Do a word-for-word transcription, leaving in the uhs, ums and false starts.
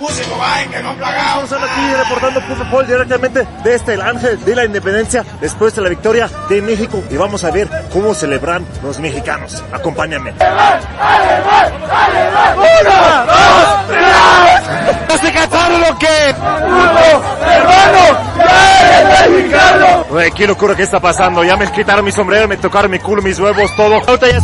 músico va que no pagamos. Estamos aquí reportando fútbol directamente desde el Ángel de la Independencia después de la victoria de México y vamos a ver cómo celebran los mexicanos. Acompáñame. ¡Una, dos, tres! ¿Se cansaron o qué? ¡Uno, hermano! ¡Ya eres mexicano! Güey, qué locura que está pasando. Ya me quitaron mi sombrero, me tocaron mi culo, mis huevos, todo. Ahorita ya